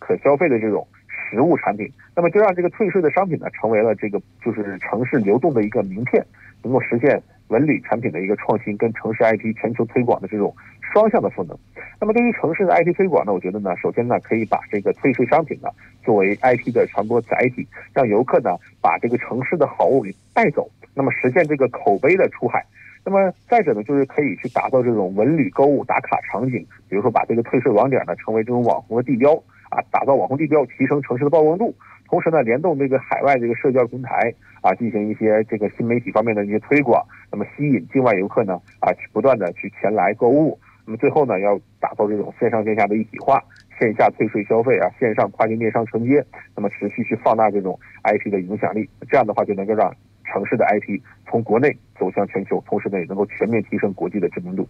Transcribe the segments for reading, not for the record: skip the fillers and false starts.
可消费的这种实物产品，那么就让这个退税的商品呢成为了这个就是城市流动的一个名片，能够实现文旅产品的一个创新跟城市 IP 全球推广的这种双向的赋能。那么对于城市的 IP 推广呢，我觉得呢，首先呢可以把这个退税商品呢作为 IP 的传播载体，让游客呢把这个城市的好物给带走，那么实现这个口碑的出海。那么再者呢，就是可以去打造这种文旅购物打卡场景，比如说把这个退税网点呢成为这种网红的地标啊，打造网红地标，提升城市的曝光度。同时呢，联动这个海外这个社交平台啊，进行一些这个新媒体方面的一些推广，那么吸引境外游客呢去不断的去前来购物。那么最后呢，要打造这种线上线下的一体化，线下退税消费啊，线上跨境电商承接，那么持续去放大这种 IP 的影响力。这样的话就能够让城市的 IP 从国内走向全球，同时呢也能够全面提升国际的知名度。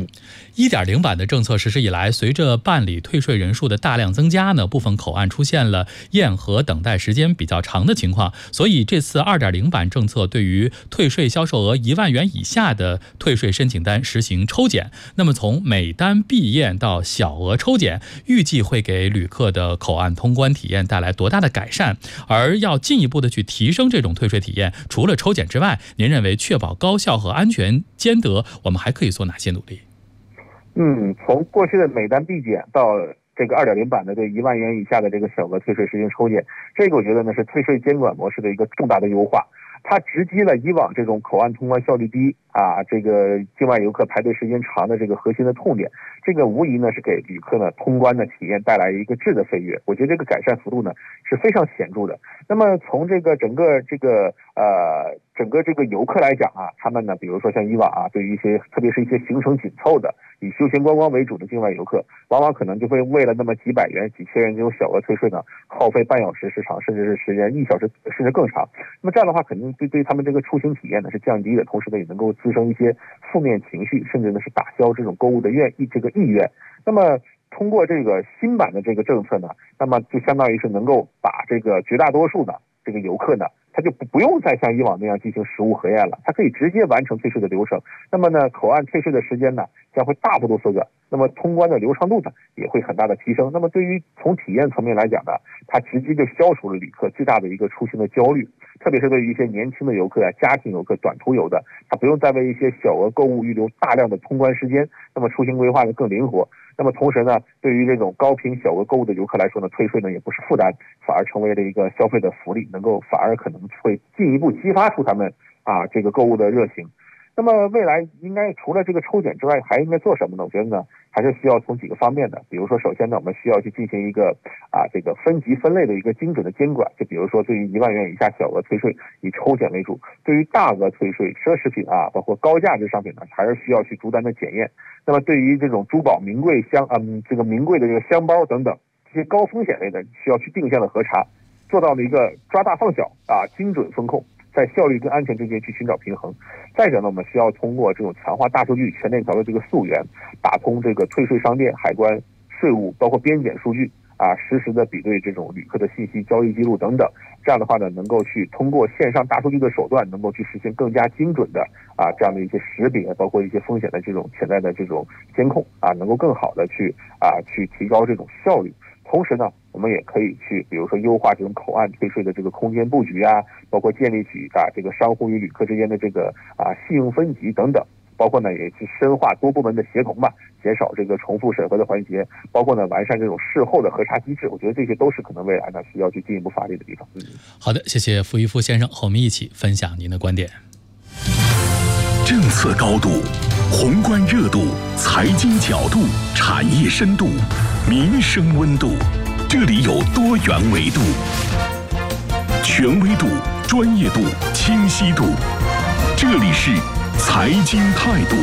1.0 版的政策实施以来，随着办理退税人数的大量增加呢，部分口岸出现了验核等待时间比较长的情况，所以这次2.0 版政策对于退税销售额1万元以下的退税申请单实行抽检。那么从每单必验到小额抽检，预计会给旅客的口岸通关体验带来多大的改善？而要进一步的去提升这种退税体验，除了抽检之外，您认为确保高效和安全兼得，我们还可以做哪些努力？ 从过去的每单必检到这个2.0版的对1万元以下的这个小额退税实行抽检，这个我觉得呢是退税监管模式的一个重大的优化。它直击了以往这种口岸通关效率低啊，这个境外游客排队时间长的这个核心的痛点。这个无疑呢是给旅客呢通关的体验带来一个质的飞跃。我觉得这个改善幅度呢是非常显著的。那么从这个整个这个游客来讲啊，他们呢比如说像以往啊，对于一些特别是一些行程紧凑的以休闲观光为主的境外游客，往往可能就会为了那么几百元几千元这种小额退税呢，耗费半小时时长，甚至是时间1小时甚至更长。那么这样的话肯定对他们这个出行体验呢是降低的，同时呢也能够滋生一些负面情绪，甚至呢是打消这种购物的意愿。那么通过这个新版的这个政策呢，那么就相当于是能够把这个绝大多数的这个游客呢，他就不用再像以往那样进行实物核验了，他可以直接完成退税的流程。那么呢，口岸退税的时间呢将会大幅度缩短，那么通关的流畅度呢也会很大的提升。那么对于从体验层面来讲呢，它直接就消除了旅客最大的一个出行的焦虑，特别是对于一些年轻的游客家庭游客、短途游的，他不用再为一些小额购物预留大量的通关时间，那么出行规划就更灵活。那么同时呢，对于这种高频小额购物的游客来说呢，退税呢也不是负担，反而成为了一个消费的福利，反而可能会进一步激发出他们这个购物的热情。那么未来应该除了这个抽检之外，还应该做什么呢？我觉得呢，还是需要从几个方面的。比如说，首先呢，我们需要去进行一个这个分级分类的一个精准的监管。就比如说，对于1万元以下小额退税以抽检为主；对于大额退税、奢侈品包括高价值商品呢，还是需要去逐单的检验。那么对于这种珠宝、名贵这个名贵的这个香包等等这些高风险类的，需要去定向的核查，做到了一个抓大放小精准风控，在效率跟安全之间去寻找平衡。再者呢，我们需要通过这种强化大数据全链条的这个溯源，打通这个退税商店、海关、税务包括边检数据实时的比对这种旅客的信息、交易记录等等。这样的话呢，能够去通过线上大数据的手段，能够去实现更加精准的这样的一些识别，包括一些风险的这种潜在的这种监控能够更好的去提高这种效率。同时呢，我们也可以去比如说优化这种口岸退税的这个空间布局包括建立起这个商户与旅客之间的这个信用分级等等。包括呢，也去深化多部门的协同减少这个重复审核的环节，包括呢完善这种事后的核查机制。我觉得这些都是可能未来呢需要去进一步发力的地方。 好的，谢谢傅一夫先生和我们一起分享您的观点。 政策高度、宏观热度、财经角度、产业深度、民生温度，这里有多元维度，权威度、专业度、清晰度，这里是财经态度。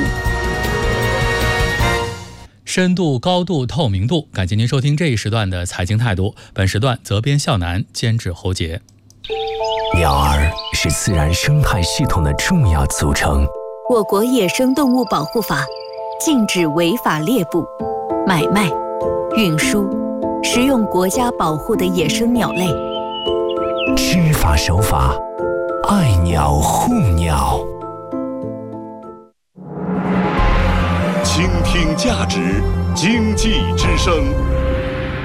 深度、高度、透明度，感谢您收听这一时段的财经态度。本时段责编笑南，监制侯杰。 鸟儿是自然生态系统的重要组成。 我国野生动物保护法禁止违法猎捕、买卖、运输、食用国家保护的野生鸟类。 知法守法，爱鸟护鸟。 倾听价值，经济之声